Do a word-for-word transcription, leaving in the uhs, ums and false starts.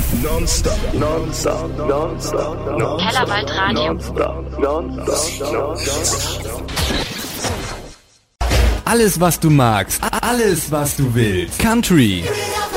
Nonstop, nonstop, nonstop, nonstop. Kellerwald Radio. Nonstop, nonstop, nonstop. Alles, was du magst. Alles, was du willst. Country,